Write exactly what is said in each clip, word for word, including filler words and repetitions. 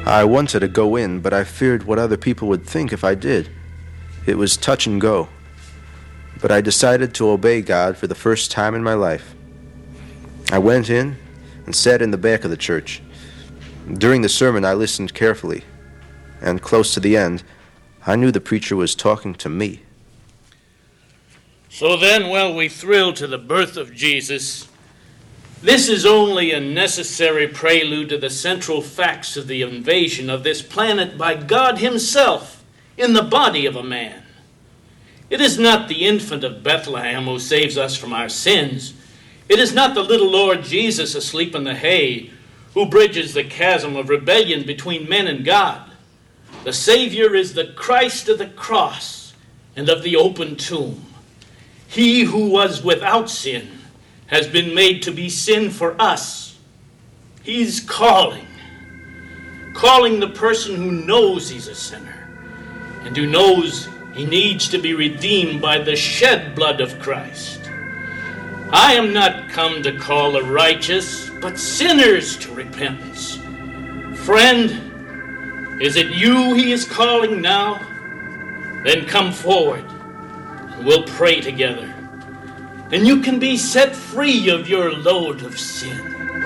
I wanted to go in, but I feared what other people would think if I did. It was touch and go. But I decided to obey God for the first time in my life. I went in and sat in the back of the church. During the sermon, I listened carefully, and close to the end, I knew the preacher was talking to me. So then, while we thrill to the birth of Jesus, this is only a necessary prelude to the central facts of the invasion of this planet by God himself in the body of a man. It is not the infant of Bethlehem who saves us from our sins. It is not the little Lord Jesus asleep in the hay who bridges the chasm of rebellion between men and God. The Savior is the Christ of the cross and of the open tomb. He who was without sin has been made to be sin for us. He's calling. Calling the person who knows he's a sinner and who knows he needs to be redeemed by the shed blood of Christ. I am not come to call the righteous, but sinners to repentance. Friend, is it you he is calling now? Then come forward, and we'll pray together. And you can be set free of your load of sin.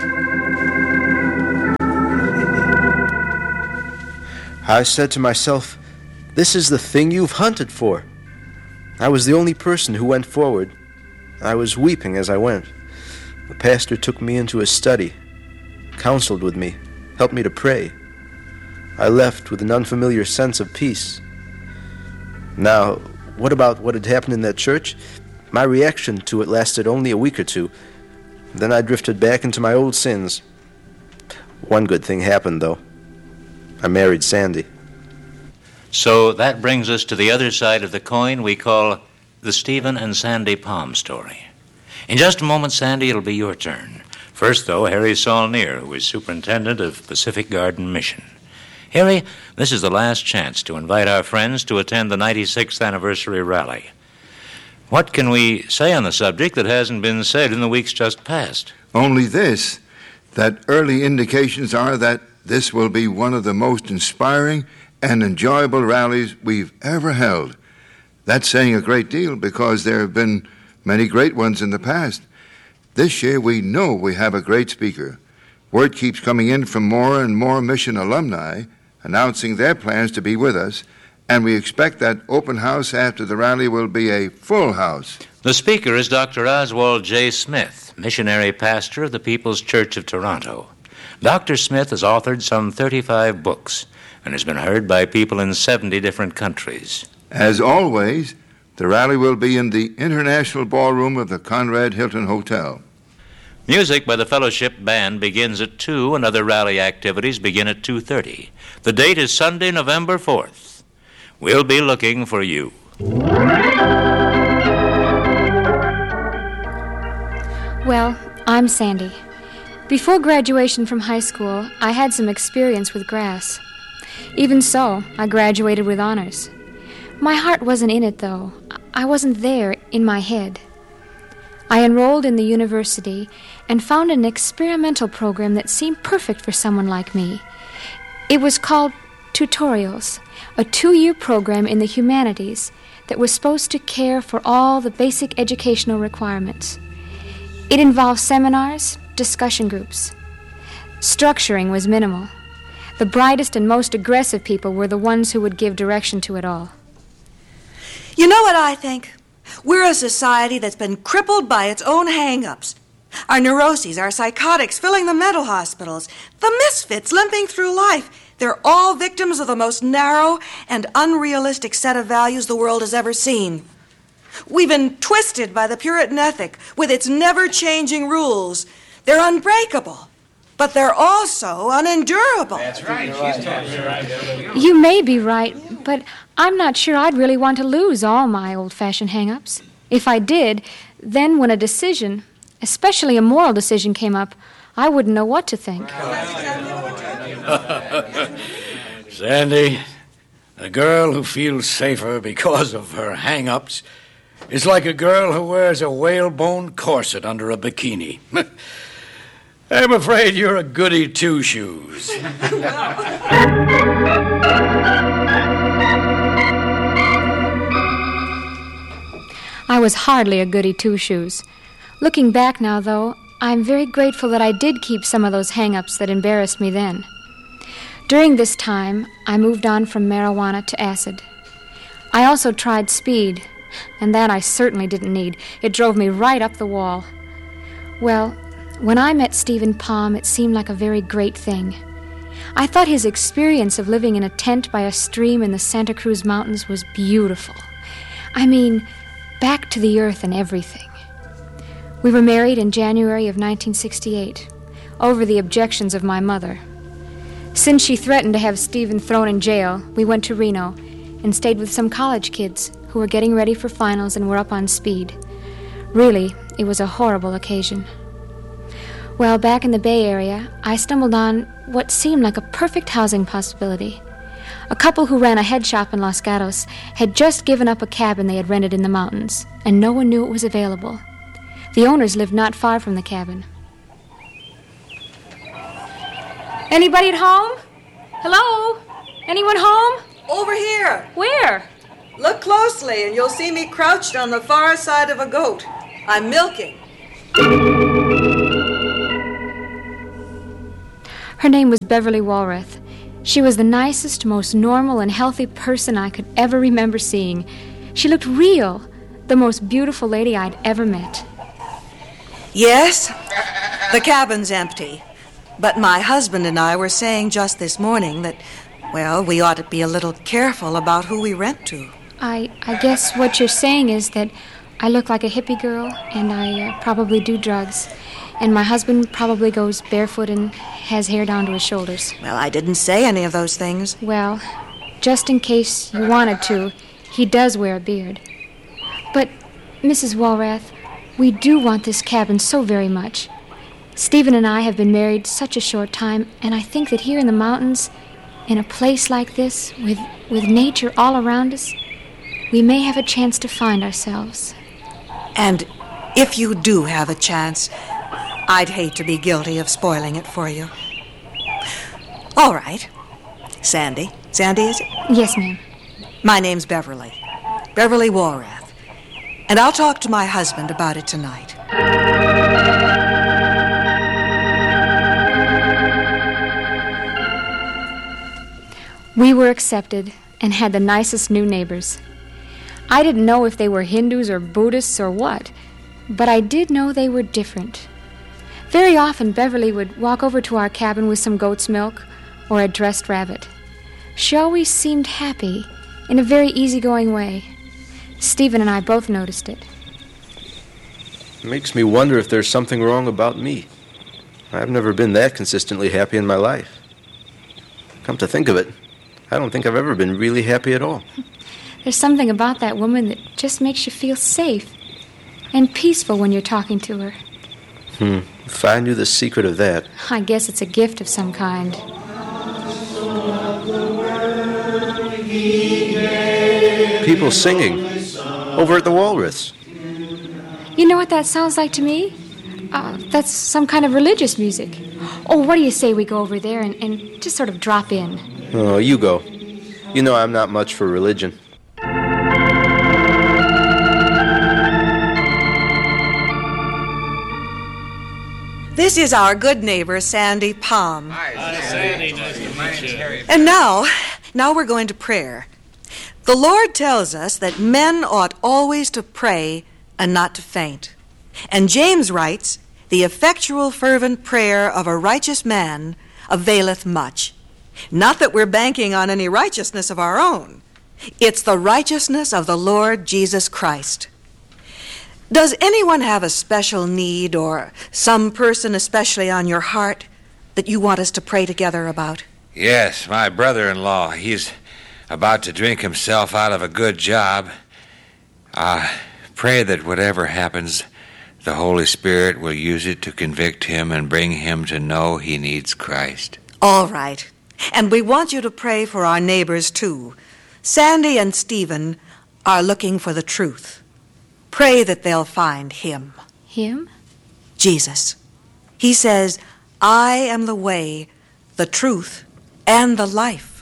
I said to myself, this is the thing you've hunted for. I was the only person who went forward. I was weeping as I went. The pastor took me into his study, counseled with me, helped me to pray. I left with an unfamiliar sense of peace. Now, what about what had happened in that church? My reaction to it lasted only a week or two. Then I drifted back into my old sins. One good thing happened, though. I married Sandy. So that brings us to the other side of the coin we call the Stephen and Sandy Palm story. In just a moment, Sandy, it'll be your turn. First, though, Harry Saulnier, who is superintendent of Pacific Garden Mission. Harry, this is the last chance to invite our friends to attend the ninety-sixth anniversary rally. What can we say on the subject that hasn't been said in the weeks just past? Only this, that early indications are that this will be one of the most inspiring and enjoyable rallies we've ever held. That's saying a great deal because there have been many great ones in the past. This year we know we have a great speaker. Word keeps coming in from more and more mission alumni announcing their plans to be with us, and we expect that open house after the rally will be a full house. The speaker is Doctor Oswald J. Smith, missionary pastor of the People's Church of Toronto. Doctor Smith has authored some thirty-five books and has been heard by people in seventy different countries. As always, the rally will be in the International Ballroom of the Conrad Hilton Hotel. Music by the Fellowship Band begins at two, and other rally activities begin at two thirty. The date is Sunday, November fourth. We'll be looking for you. Well, I'm Sandy. Before graduation from high school, I had some experience with grass. Even so, I graduated with honors. My heart wasn't in it, though. I wasn't there in my head. I enrolled in the university and found an experimental program that seemed perfect for someone like me. It was called Tutorials, a two-year program in the humanities that was supposed to care for all the basic educational requirements. It involved seminars, discussion groups. Structuring was minimal. The brightest and most aggressive people were the ones who would give direction to it all. You know what I think? We're a society that's been crippled by its own hang-ups. Our neuroses, our psychotics filling the mental hospitals, the misfits limping through life. They're all victims of the most narrow and unrealistic set of values the world has ever seen. We've been twisted by the Puritan ethic with its never-changing rules. They're unbreakable, but they're also unendurable. That's right. She's totally right. You may be right, but I'm not sure I'd really want to lose all my old-fashioned hang-ups. If I did, then when a decision, especially a moral decision, came up, I wouldn't know what to think. Sandy, a girl who feels safer because of her hang-ups is like a girl who wears a whalebone corset under a bikini. I'm afraid you're a goody two-shoes. I was hardly a goody two-shoes. Looking back now, though, I'm very grateful that I did keep some of those hang-ups that embarrassed me then. During this time, I moved on from marijuana to acid. I also tried speed, and that I certainly didn't need. It drove me right up the wall. Well, when I met Stephen Palm, it seemed like a very great thing. I thought his experience of living in a tent by a stream in the Santa Cruz Mountains was beautiful. I mean, back to the earth and everything. We were married in January of nineteen sixty-eight, over the objections of my mother. Since she threatened to have Stephen thrown in jail, we went to Reno and stayed with some college kids who were getting ready for finals and were up on speed. Really, it was a horrible occasion. Well, back in the Bay Area, I stumbled on what seemed like a perfect housing possibility. A couple who ran a head shop in Los Gatos had just given up a cabin they had rented in the mountains, and no one knew it was available. The owners lived not far from the cabin. Anybody at home? Hello? Anyone home? Over here. Where? Look closely and you'll see me crouched on the far side of a goat. I'm milking. Her name was Beverly Walrath. She was the nicest, most normal and healthy person I could ever remember seeing. She looked real, the most beautiful lady I'd ever met. Yes, the cabin's empty. But my husband and I were saying just this morning that, well, we ought to be a little careful about who we rent to. I, I guess what you're saying is that I look like a hippie girl, and I uh, probably do drugs. And my husband probably goes barefoot and has hair down to his shoulders. Well, I didn't say any of those things. Well, just in case you wanted to, he does wear a beard. But, Missus Walrath, we do want this cabin so very much. Stephen and I have been married such a short time, and I think that here in the mountains, in a place like this, with, with nature all around us, we may have a chance to find ourselves. And if you do have a chance, I'd hate to be guilty of spoiling it for you. All right. Sandy. Sandy, is it? Yes, ma'am. My name's Beverly. Beverly Walrath. And I'll talk to my husband about it tonight. We were accepted and had the nicest new neighbors. I didn't know if they were Hindus or Buddhists or what, but I did know they were different. Very often, Beverly would walk over to our cabin with some goat's milk or a dressed rabbit. She always seemed happy in a very easygoing way. Stephen and I both noticed it. It makes me wonder if there's something wrong about me. I've never been that consistently happy in my life. Come to think of it, I don't think I've ever been really happy at all. There's something about that woman that just makes you feel safe and peaceful when you're talking to her. Hmm. If I knew the secret of that. I guess it's a gift of some kind. People singing over at the Walraths. You know what that sounds like to me? Uh, that's some kind of religious music. Oh, what do you say we go over there and, and just sort of drop in? Oh, you go. You know I'm not much for religion. This is our good neighbor, Sandy Palm. Hi, Sandy. Nice to meet you. And now, now we're going to prayer. The Lord tells us that men ought always to pray and not to faint. And James writes, "The effectual fervent prayer of a righteous man availeth much." Not that we're banking on any righteousness of our own. It's the righteousness of the Lord Jesus Christ. Does anyone have a special need or some person especially on your heart that you want us to pray together about? Yes, my brother-in-law. He's about to drink himself out of a good job. I pray that whatever happens, the Holy Spirit will use it to convict him and bring him to know he needs Christ. All right. And we want you to pray for our neighbors, too. Sandy and Stephen are looking for the truth. Pray that they'll find him. Him? Jesus. He says, I am the way, the truth, and the life.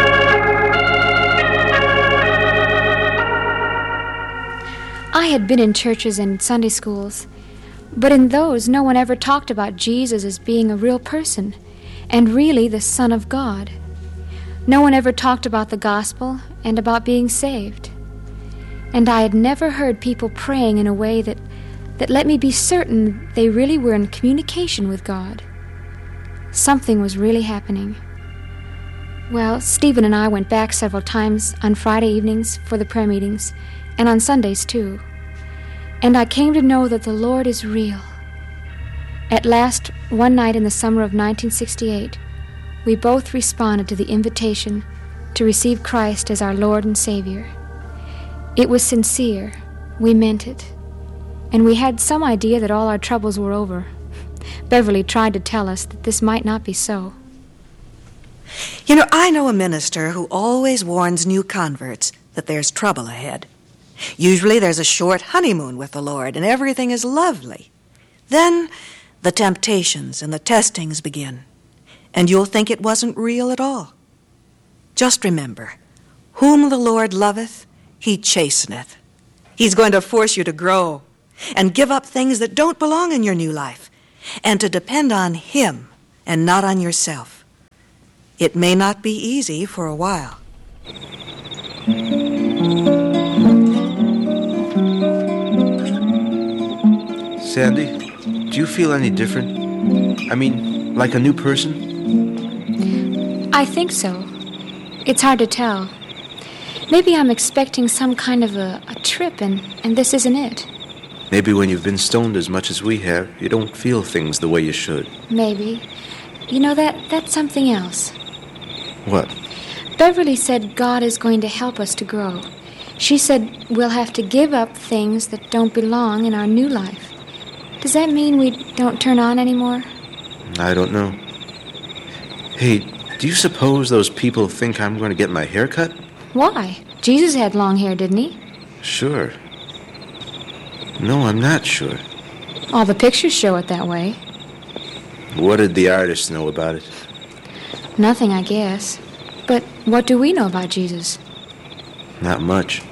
I had been in churches and Sunday schools, but in those no one ever talked about Jesus as being a real person and really the Son of God. No one ever talked about the gospel and about being saved. And I had never heard people praying in a way that, that let me be certain they really were in communication with God. Something was really happening. Well, Stephen and I went back several times on Friday evenings for the prayer meetings, and on Sundays too. And I came to know that the Lord is real. At last, one night in the summer of nineteen sixty-eight, we both responded to the invitation to receive Christ as our Lord and Savior. It was sincere. We meant it. And we had some idea that all our troubles were over. Beverly tried to tell us that this might not be so. You know, I know a minister who always warns new converts that there's trouble ahead. Usually there's a short honeymoon with the Lord and everything is lovely. Then the temptations and the testings begin, and you'll think it wasn't real at all. Just remember, whom the Lord loveth, he chasteneth. He's going to force you to grow and give up things that don't belong in your new life and to depend on him and not on yourself. It may not be easy for a while. Sandy, do you feel any different? I mean, like a new person? I think so. It's hard to tell. Maybe I'm expecting some kind of a, a trip, and, and this isn't it. Maybe when you've been stoned as much as we have, you don't feel things the way you should. Maybe. You know, that that's something else. What? Beverly said God is going to help us to grow. She said we'll have to give up things that don't belong in our new life. Does that mean we don't turn on anymore? I don't know. Hey, do you suppose those people think I'm going to get my hair cut? Why? Jesus had long hair, didn't he? Sure. No, I'm not sure. All the pictures show it that way. What did the artists know about it? Nothing, I guess. But what do we know about Jesus? Not much.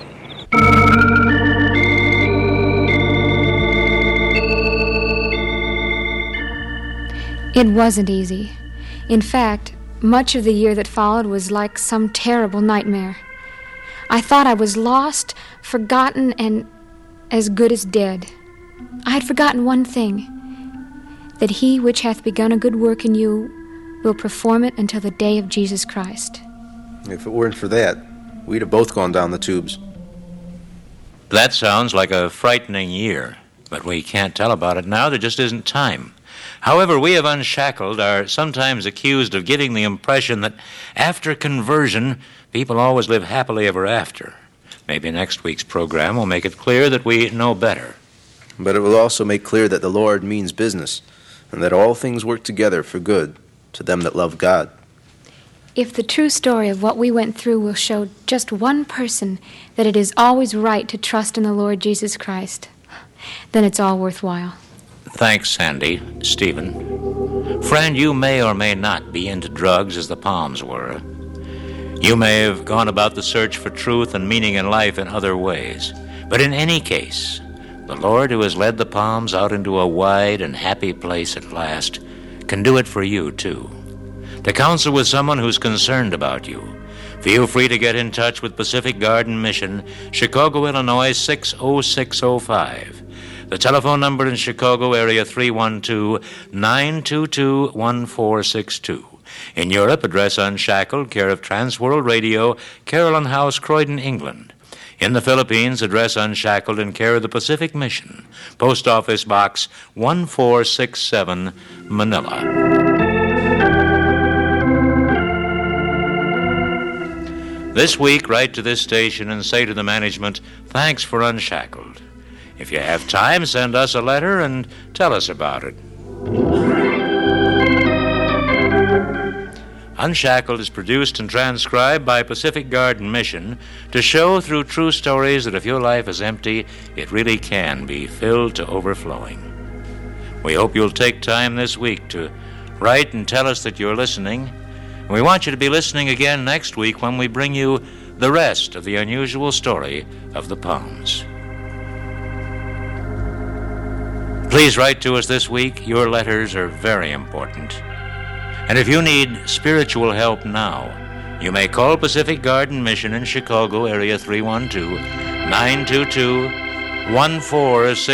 It wasn't easy. In fact, much of the year that followed was like some terrible nightmare. I thought I was lost, forgotten, and as good as dead. I had forgotten one thing, that he which hath begun a good work in you will perform it until the day of Jesus Christ. If it weren't for that, we'd have both gone down the tubes. That sounds like a frightening year, but we can't tell about it now. There just isn't time. However, we of Unshackled are sometimes accused of giving the impression that after conversion, people always live happily ever after. Maybe next week's program will make it clear that we know better. But it will also make clear that the Lord means business, and that all things work together for good to them that love God. If the true story of what we went through will show just one person that it is always right to trust in the Lord Jesus Christ, then it's all worthwhile. Thanks, Sandy. Stephen. Friend, you may or may not be into drugs as the Palms were. You may have gone about the search for truth and meaning in life in other ways. But in any case, the Lord who has led the Palms out into a wide and happy place at last can do it for you, too. To counsel with someone who's concerned about you, feel free to get in touch with Pacific Garden Mission, Chicago, Illinois, six oh six oh five. The telephone number in Chicago area three one two, nine two two, one four six two. In Europe, address Unshackled, care of Transworld Radio, Carolyn House, Croydon, England. In the Philippines, address Unshackled in care of the Pacific Mission, Post Office Box one four six seven, Manila. This week, write to this station and say to the management, thanks for Unshackled. If you have time, send us a letter and tell us about it. Unshackled is produced and transcribed by Pacific Garden Mission to show through true stories that if your life is empty, it really can be filled to overflowing. We hope you'll take time this week to write and tell us that you're listening. And we want you to be listening again next week when we bring you the rest of the unusual story of the Palms. Please write to us this week. Your letters are very important. And if you need spiritual help now, you may call Pacific Garden Mission in Chicago, area three one two, nine two two, one four six